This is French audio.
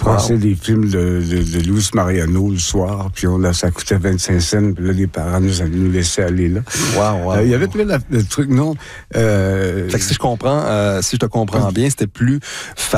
passait des films de Luis Mariano le soir, puis ça coûtait 25 cents, puis là, les parents nous laissaient aller là. Wow. Il y avait le truc, non... Fait que si je te comprends bien, c'était plus